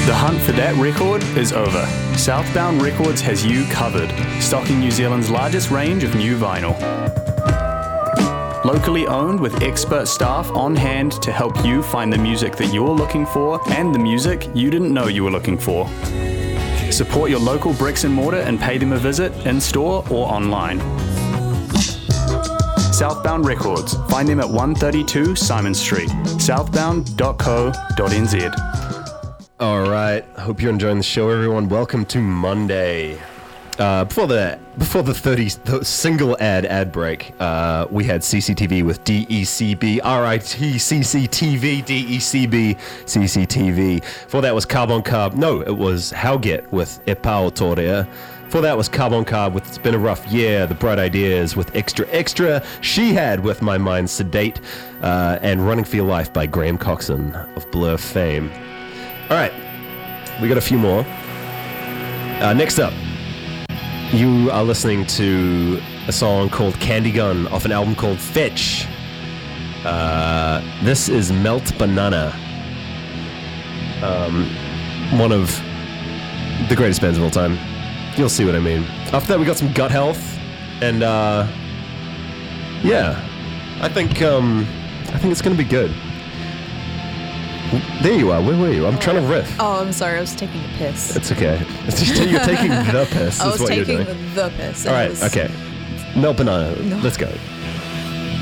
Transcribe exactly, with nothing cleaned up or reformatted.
The hunt for that record is over. Southbound Records has you covered, stocking New Zealand's largest range of new vinyl. Locally owned with expert staff on hand to help you find the music that you're looking for and the music you didn't know you were looking for. Support your local bricks and mortar and pay them a visit in store or online. Southbound Records. Find them at one thirty-two Simon Street, southbound dot co dot n z. All right. Hope you're enjoying the show, everyone. Welcome to Monday. Uh, before the before the thirty the single ad ad break, uh, we had C C T V with D E C B, R I T C C T V, D E C B, C C T V. Before that was Carb on Carb. No, it was Hauget with E Pau Torea. Before that was Carb on Carb with It's Been a Rough Year, The Bright Ideas with Extra Extra, She Had with My Mind Sedate, uh, and Running for Your Life by Graham Coxon of Blur fame. All right, we got a few more. Uh, next up, you are listening to a song called Candy Gun off an album called Fetch. Uh, this is Melt Banana, um, one of the greatest bands of all time. You'll see what I mean. After that, we got some Gut Health, and uh, yeah, I think um, I think it's gonna be good. There you are. Where were you? I'm trying to riff. Oh, I'm sorry. I was taking a piss. It's okay. It's just, you're taking the piss. I is was what taking you're doing. the piss. All right. Was... Okay. Melt Banana. No. Let's go.